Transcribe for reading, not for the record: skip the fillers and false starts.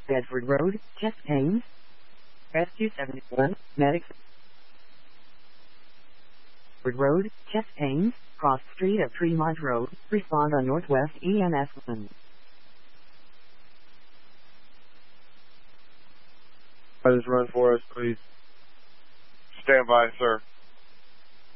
Bedford Road, chest pains. Rescue 71, medics. Bedford Road, chest pains, cross street of Tremont Road, respond on Northwest EMS line. Just run for us, please. Stand by, sir.